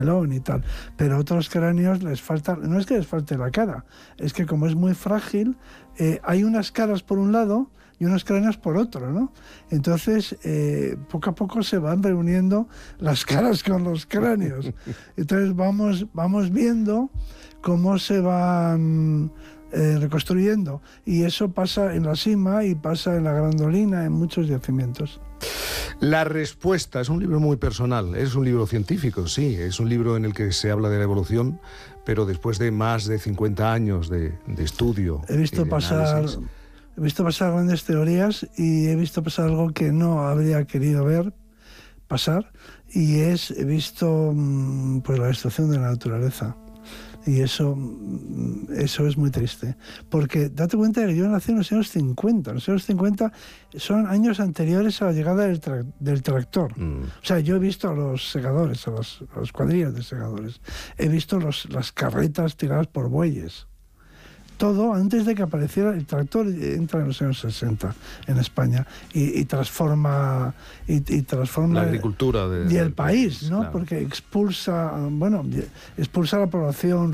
y tal, pero otros cráneos les falta, no es que les falte la cara, es que como es muy frágil, hay unas caras por un lado y unos cráneos por otro, ¿no? Entonces, poco a poco se van reuniendo las caras con los cráneos. Entonces vamos viendo cómo se van reconstruyendo, y eso pasa en la Sima y pasa en la Grandolina, en muchos yacimientos. La respuesta es un libro muy personal, es un libro científico, sí, es un libro en el que se habla de la evolución, pero después de más de 50 años de estudio. He visto pasar grandes teorías y he visto pasar algo que no habría querido ver pasar, y he visto pues la destrucción de la naturaleza. Y eso es muy triste, porque date cuenta de que yo nací en los años 50. Los años 50 son años anteriores a la llegada del tractor. O sea, yo he visto a los segadores, a los cuadrillas de segadores. He visto las carretas tiradas por bueyes. Todo antes de que apareciera el tractor. Entra en los años 60 en España y transforma la agricultura y el país, ¿no? claro. Porque expulsa la población